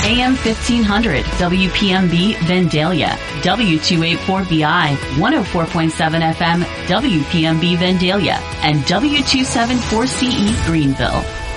AM 1500 WPMB Vandalia, W284BI 104.7 FM WPMB Vandalia, and W274CE Greenville.